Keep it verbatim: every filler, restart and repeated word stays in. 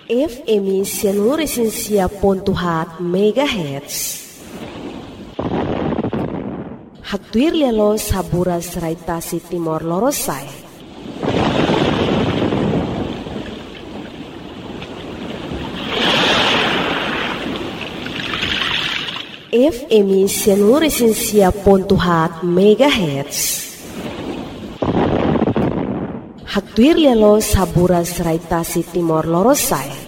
F M Sianuresinsia Pontuhat Megahertz. Hatuir lialo saburas raitasi Timor Lorosai. F M Sianuresinsia Pontuhat Megahertz. Hatuir lialo saburas raitasi Timor Lorosai.